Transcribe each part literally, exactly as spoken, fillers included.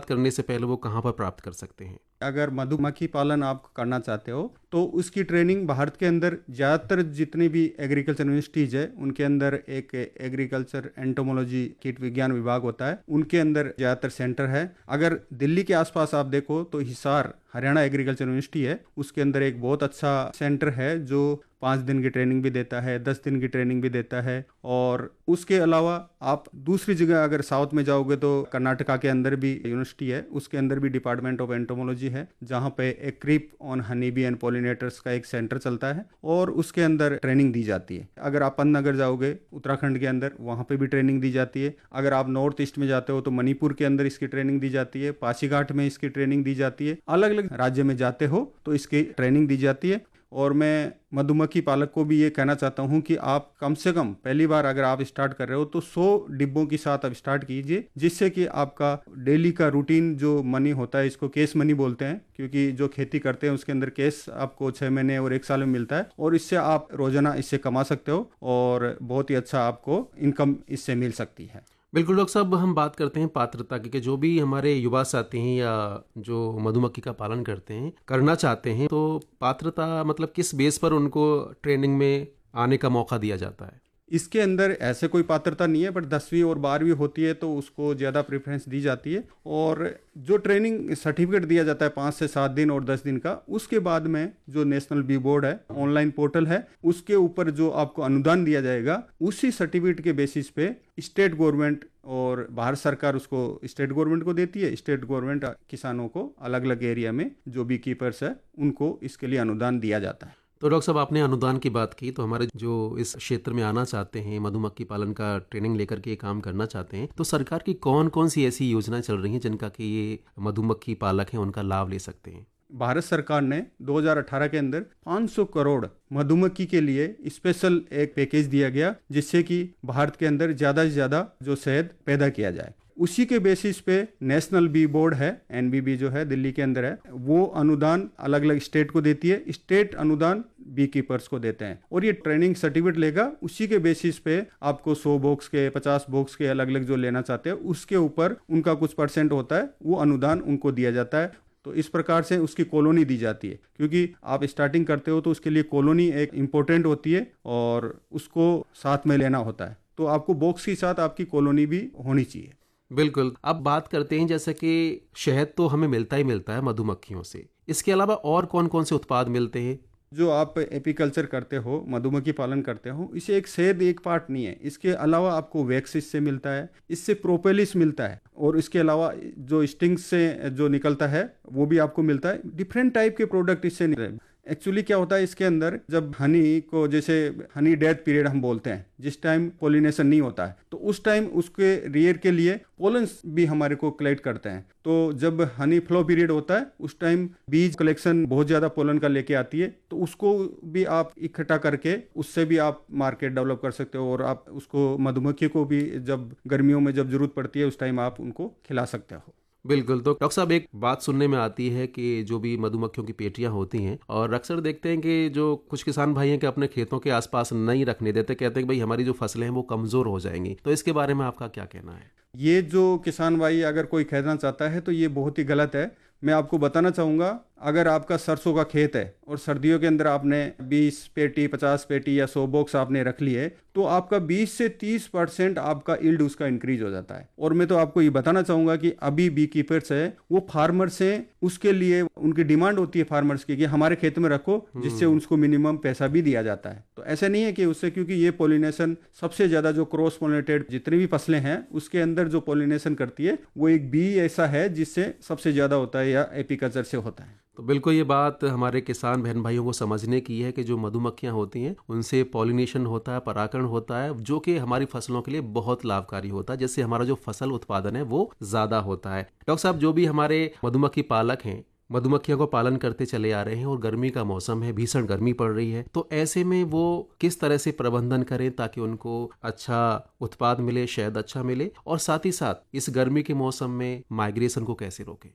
शुरुआत करने से पहले वो कहाँ पर प्राप्त कर सकते हैं? अगर मधुमक्खी पालन आप करना चाहते हो तो उसकी ट्रेनिंग भारत के अंदर ज़्यादातर जितनी भी एग्रीकल्चर यूनिवर्सिटीज़ है उनके अंदर एक एग्रीकल्चर एंटोमोलॉजी कीट विज्ञान विभाग होता है, उनके अंदर ज़्यादातर सेंटर है। अगर दिल्ली के आसपास आप देखो तो हिसार हरियाणा एग्रीकल्चर यूनिवर्सिटी है, उसके अंदर एक बहुत अच्छा सेंटर है जो पाँच दिन की ट्रेनिंग भी देता है, दस दिन की ट्रेनिंग भी देता है। और उसके अलावा आप दूसरी जगह अगर साउथ में जाओगे तो कर्नाटका के अंदर भी यूनिवर्सिटी है, उसके अंदर भी डिपार्टमेंट ऑफ एंटोमोलॉजी है जहाँ पे एक creep on honey bee and pollinators का एक सेंटर चलता है और उसके अंदर ट्रेनिंग दी जाती है। अगर आप पंतनगर जाओगे उत्तराखंड के अंदर, वहाँ पे भी ट्रेनिंग दी जाती है। अगर आप नॉर्थ ईस्ट में जाते हो तो मणिपुर के अंदर इसकी ट्रेनिंग दी जाती है, पासीघाट में इसकी ट्रेनिंग दी जाती है। अलग अलग राज्य में जाते हो तो इसकी ट्रेनिंग दी जाती है। और मैं मधुमक्खी पालक को भी ये कहना चाहता हूँ कि आप कम से कम पहली बार अगर आप स्टार्ट कर रहे हो तो सौ डिब्बों के साथ आप स्टार्ट कीजिए, जिससे कि आपका डेली का रूटीन जो मनी होता है, इसको केस मनी बोलते हैं क्योंकि जो खेती करते हैं उसके अंदर केस आपको छः महीने और एक साल में मिलता है और इससे आप रोजाना इससे कमा सकते हो और बहुत ही अच्छा आपको इनकम इससे मिल सकती है। बिल्कुल डॉक्टर साहब, हम बात करते हैं पात्रता की कि जो भी हमारे युवा साथी हैं या जो मधुमक्खी का पालन करते हैं, करना चाहते हैं, तो पात्रता मतलब किस बेस पर उनको ट्रेनिंग में आने का मौका दिया जाता है? इसके अंदर ऐसे कोई पात्रता नहीं है, बट दसवीं और बारहवीं होती है तो उसको ज़्यादा प्रेफरेंस दी जाती है। और जो ट्रेनिंग सर्टिफिकेट दिया जाता है पाँच से सात दिन और दस दिन का, उसके बाद में जो नेशनल बी बोर्ड है ऑनलाइन पोर्टल है, उसके ऊपर जो आपको अनुदान दिया जाएगा उसी सर्टिफिकेट के बेसिस पे स्टेट गवर्नमेंट और भारत सरकार उसको स्टेट गवर्नमेंट को देती है। स्टेट गवर्नमेंट किसानों को अलग अलग एरिया में जो बी कीपर्स है उनको इसके लिए अनुदान दिया जाता है। तो डॉक्टर साहब, आपने अनुदान की बात की, तो हमारे जो इस क्षेत्र में आना चाहते हैं, मधुमक्खी पालन का ट्रेनिंग लेकर के ये काम करना चाहते हैं, तो सरकार की कौन कौन सी ऐसी योजनाएं चल रही हैं जिनका कि ये मधुमक्खी पालक हैं उनका लाभ ले सकते हैं? भारत सरकार ने दो हज़ार अठारह के अंदर पाँच सौ करोड़ मधुमक्खी के लिए स्पेशल एक पैकेज दिया गया, जिससे कि भारत के अंदर ज़्यादा से ज़्यादा जो शहद पैदा किया जाए। उसी के बेसिस पे नेशनल बी बोर्ड है, एन बी बी जो है दिल्ली के अंदर है, वो अनुदान अलग अलग स्टेट को देती है। स्टेट अनुदान बी कीपर्स को देते हैं और ये ट्रेनिंग सर्टिफिकेट लेगा, उसी के बेसिस पे आपको सौ बॉक्स के पचास बॉक्स के अलग अलग जो लेना चाहते हैं उसके ऊपर उनका कुछ परसेंट होता है, वो अनुदान उनको दिया जाता है। तो इस प्रकार से उसकी कॉलोनी दी जाती है, क्योंकि आप स्टार्टिंग करते हो तो उसके लिए कॉलोनी एक इम्पोर्टेंट होती है और उसको साथ में लेना होता है। तो आपको बॉक्स के साथ आपकी कॉलोनी भी होनी चाहिए। बिल्कुल। अब बात करते हैं, जैसे कि शहद तो हमें मिलता ही मिलता है मधुमक्खियों से, इसके अलावा और कौन कौन से उत्पाद मिलते हैं? जो आप एपीकल्चर करते हो, मधुमक्खी पालन करते हो, इसे एक शहद एक पार्ट नहीं है, इसके अलावा आपको वैक्स इससे मिलता है, इससे प्रोपेलिस मिलता है और इसके अलावा जो स्टिंग से जो निकलता है वो भी आपको मिलता है। डिफरेंट टाइप के प्रोडक्ट इससे निकलते हैं। एक्चुअली क्या होता है इसके अंदर, जब हनी को, जैसे हनी डेथ पीरियड हम बोलते हैं, जिस टाइम पोलिनेशन नहीं होता है, तो उस टाइम उसके रियर के लिए पोलन्स भी हमारे को कलेक्ट करते हैं। तो जब हनी फ्लो पीरियड होता है उस टाइम बीज कलेक्शन बहुत ज़्यादा पोलन का लेके आती है, तो उसको भी आप इकट्ठा करके उससे भी आप मार्केट डेवलप कर सकते हो और आप उसको मधुमक्खी को भी जब गर्मियों में जब जरूरत पड़ती है उस टाइम आप उनको खिला सकते हो। बिल्कुल। तो डॉक्टर साहब, एक बात सुनने में आती है कि जो भी मधुमक्खियों की पेटियां होती हैं, और अक्सर देखते हैं कि जो कुछ किसान भाई हैं कि अपने खेतों के आसपास नहीं रखने देते, कहते हैं कि भाई हमारी जो फसलें हैं वो कमज़ोर हो जाएंगी, तो इसके बारे में आपका क्या कहना है? ये जो किसान भाई अगर कोई खरीदना चाहता है तो ये बहुत ही गलत है। मैं आपको बताना चाहूँगा, अगर आपका सरसों का खेत है और सर्दियों के अंदर आपने बीस पेटी, पचास पेटी या सौ बॉक्स आपने रख लिए, तो आपका बीस से तीस परसेंट आपका यील्ड उसका इंक्रीज हो जाता है। और मैं तो आपको ये बताना चाहूँगा कि अभी बी कीपर्स है वो फार्मर्स हैं, उसके लिए उनकी डिमांड होती है फार्मर्स की कि हमारे खेत में रखो, जिससे उनको मिनिमम पैसा भी दिया जाता है। तो ऐसा नहीं है कि उससे, क्योंकि ये पोलिनेशन सबसे ज़्यादा जो क्रॉस पोलिनेटेड जितनी भी फसलें हैं उसके अंदर जो पोलिनेशन करती है वो एक बी ऐसा है जिससे सबसे ज़्यादा होता है या एपीकल्चर से होता है। तो बिल्कुल ये बात हमारे किसान बहन भाइयों को समझने की है कि जो मधुमक्खियां होती हैं उनसे पॉलिनेशन होता है, परागण होता है, जो कि हमारी फसलों के लिए बहुत लाभकारी होता है, जिससे हमारा जो फसल उत्पादन है वो ज़्यादा होता है। डॉक्टर साहब, जो भी हमारे मधुमक्खी पालक हैं, मधुमक्खियों को पालन करते चले आ रहे हैं और गर्मी का मौसम है, भीषण गर्मी पड़ रही है, तो ऐसे में वो किस तरह से प्रबंधन करें ताकि उनको अच्छा उत्पाद मिले, शहद अच्छा मिले, और साथ ही साथ इस गर्मी के मौसम में माइग्रेशन को कैसे रोकें?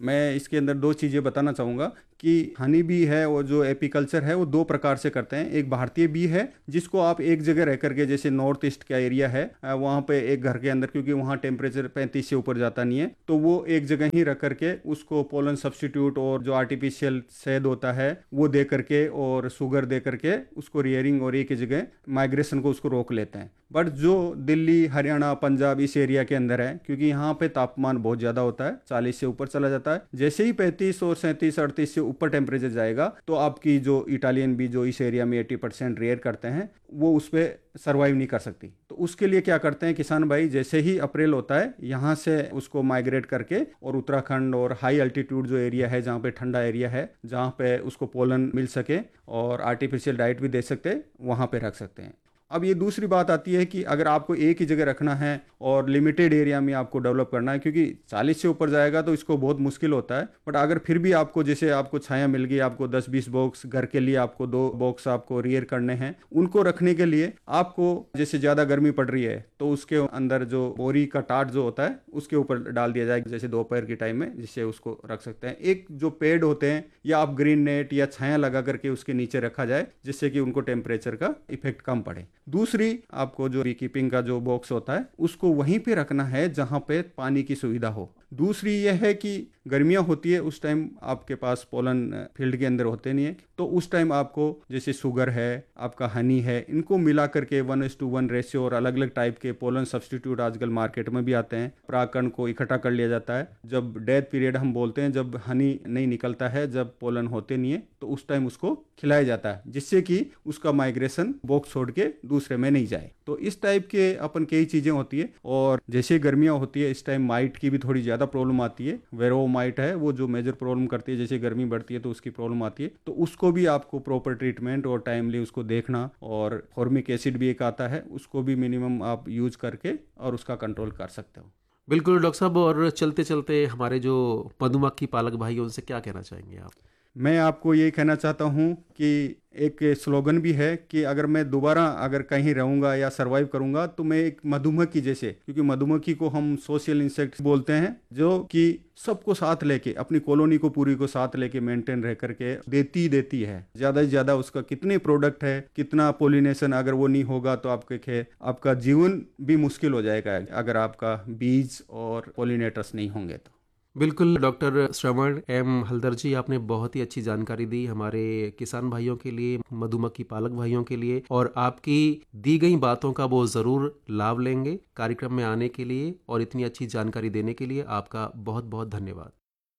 मैं इसके अंदर दो चीज़ें बताना चाहूँगा कि हनी बी है और जो एपीकल्चर है वो दो प्रकार से करते हैं। एक भारतीय बी है जिसको आप एक जगह रह करके, जैसे नॉर्थ ईस्ट का एरिया है वहाँ पे एक घर के अंदर, क्योंकि वहाँ टेम्परेचर पैंतीस से ऊपर जाता नहीं है, तो वो एक जगह ही रख करके उसको पोलन सब्स्टिट्यूट और जो आर्टिफिशियल शहद होता है वो दे करके और शुगर दे करके उसको रियरिंग और एक ही जगह माइग्रेशन को उसको रोक लेते हैं। बट जो दिल्ली, हरियाणा, पंजाब इस एरिया के अंदर है, क्योंकि यहाँ पे तापमान बहुत ज़्यादा होता है, चालीस से ऊपर चला जाता है, जैसे ही पैंतीस और सैंतीस अड़तीस से ऊपर टेम्परेचर जाएगा तो आपकी जो इटालियन बी जो इस एरिया में अस्सी परसेंट रेयर करते हैं वो उस पर सर्वाइव नहीं कर सकती। तो उसके लिए क्या करते हैं किसान भाई, जैसे ही अप्रैल होता है यहाँ से उसको माइग्रेट करके और उत्तराखंड और हाई अल्टीट्यूड जो एरिया है जहाँ पे ठंडा एरिया है, जहाँ पे उसको पोलन मिल सके और आर्टिफिशियल डाइट भी दे सकते, वहाँ पे रख सकते हैं। अब ये दूसरी बात आती है कि अगर आपको एक ही जगह रखना है और लिमिटेड एरिया में आपको डेवलप करना है, क्योंकि चालीस से ऊपर जाएगा तो इसको बहुत मुश्किल होता है। बट अगर फिर भी आपको, जैसे आपको छाया मिल गई, आपको दस बीस बॉक्स घर के लिए, आपको दो बॉक्स आपको रियर करने हैं, उनको रखने के लिए आपको जैसे ज़्यादा गर्मी पड़ रही है तो उसके अंदर जो बोरी का टाट जो होता है उसके ऊपर डाल दिया जाए, जैसे दोपहर के टाइम में, जिससे उसको रख सकते हैं। एक जो पेड़ होते हैं या आप ग्रीन नेट या छाया लगा करके उसके नीचे रखा जाए, जिससे कि उनको टेम्परेचर का इफेक्ट कम पड़े। दूसरी, आपको जो बी कीपिंग का जो बॉक्स होता है उसको वहीं पे रखना है जहां पे पानी की सुविधा हो। दूसरी यह है कि गर्मियां होती है उस टाइम आपके पास पोलन फील्ड के अंदर होते नहीं है, तो उस टाइम आपको जैसे शुगर है, आपका हनी है, इनको मिला करके वन इस टू वन रेशियो और अलग अलग टाइप के पोलन सब्स्टिट्यूट आजकल मार्केट में भी आते हैं, परागकण को इकट्ठा कर लिया जाता है। जब डेथ पीरियड हम बोलते हैं, जब हनी नहीं निकलता है, जब पोलन होते नहीं है, तो उस टाइम उसको खिलाया जाता है, जिससे कि उसका माइग्रेशन बॉक्स छोड़ के दूसरे में नहीं जाए। तो इस टाइप के अपन कई चीज़ें होती है। और जैसे गर्मियाँ होती है इस टाइम माइट की भी थोड़ी ज़्यादा प्रॉब्लम आती है। वेरो माइट है वो जो मेजर प्रॉब्लम करती है, जैसे गर्मी बढ़ती है तो उसकी प्रॉब्लम आती है, तो उसको भी आपको प्रॉपर ट्रीटमेंट और टाइमली उसको देखना, और फॉर्मिक एसिड भी एक आता है, उसको भी मिनिमम आप यूज करके और उसका कंट्रोल कर सकते हो। बिल्कुल डॉक्टर साहब, और चलते चलते हमारे जो मधुमक्खी पालक भाई हैं उनसे क्या कहना चाहेंगे आप? मैं आपको ये कहना चाहता हूँ कि एक स्लोगन भी है कि अगर मैं दोबारा अगर कहीं रहूँगा या सरवाइव करूँगा तो मैं एक मधुमक्खी जैसे, क्योंकि मधुमक्खी को हम सोशल इंसेक्ट बोलते हैं, जो कि सबको साथ लेके, अपनी कॉलोनी को पूरी को साथ लेके मेंटेन रह करके देती देती है। ज़्यादा से ज़्यादा उसका कितने प्रोडक्ट है, कितना पोलिनेशन, अगर वो नहीं होगा तो आपके खे आपका जीवन भी मुश्किल हो जाएगा, अगर आपका बीज और पोलिनेटर्स नहीं होंगे तो। बिल्कुल डॉक्टर श्रवण एम हल्दर जी, आपने बहुत ही अच्छी जानकारी दी हमारे किसान भाइयों के लिए, मधुमक्खी पालक भाइयों के लिए, और आपकी दी गई बातों का वो ज़रूर लाभ लेंगे। कार्यक्रम में आने के लिए और इतनी अच्छी जानकारी देने के लिए आपका बहुत बहुत धन्यवाद।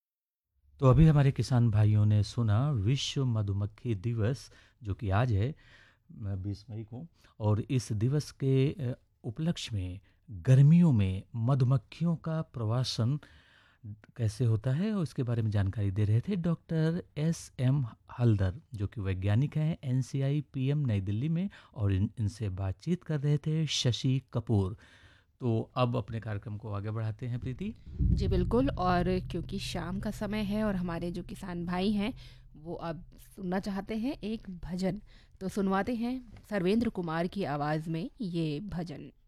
तो अभी हमारे किसान भाइयों ने सुना विश्व मधुमक्खी दिवस, जो कि आज है बीस मई को, और इस दिवस के उपलक्ष्य में गर्मियों में मधुमक्खियों का प्रवासन कैसे होता है और इसके बारे में जानकारी दे रहे थे डॉक्टर एस एम हल्दर, जो कि वैज्ञानिक हैं N C I P M नई दिल्ली में, और इन इनसे बातचीत कर रहे थे शशि कपूर। तो अब अपने कार्यक्रम को आगे बढ़ाते हैं प्रीति जी। बिल्कुल, और क्योंकि शाम का समय है और हमारे जो किसान भाई हैं वो अब सुनना चाहते हैं एक भजन, तो सुनवाते हैं सर्वेंद्र कुमार की आवाज़ में ये भजन।